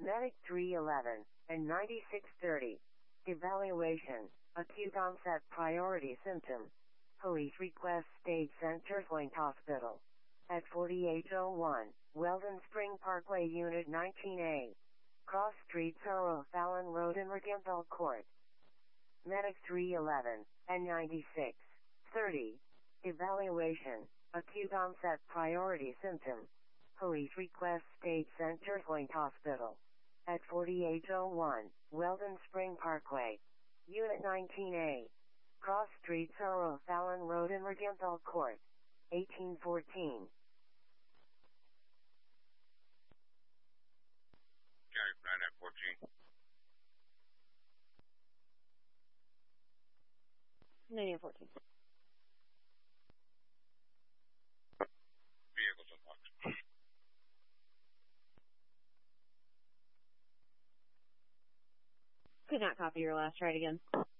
Medic 311 and 9630. Evaluation. Acute onset priority symptom. Police request State Center Point Hospital. At 4801, Weldon Spring Parkway, Unit 19A. Cross Street, Sorrow, Fallon Road in Regenthal Court. Medic 311 and 9630. Evaluation. Acute onset priority symptom. Police request State Center Point Hospital. At 4801, Weldon Spring Parkway. Unit 19A. Cross Street, Sorrow, Fallon Road in Regenthal Court. 1814. County 9914. 9914. Vehicles unlocked. Could not copy your last. Try it again.